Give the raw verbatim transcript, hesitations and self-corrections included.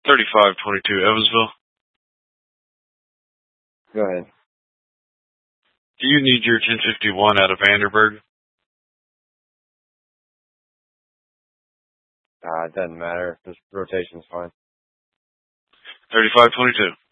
thirty-five twenty-two Evansville. Go ahead. Do you need your ten fifty-one out of Vanderburg? Uh, it doesn't matter. Just rotation's fine. thirty-five twenty-two.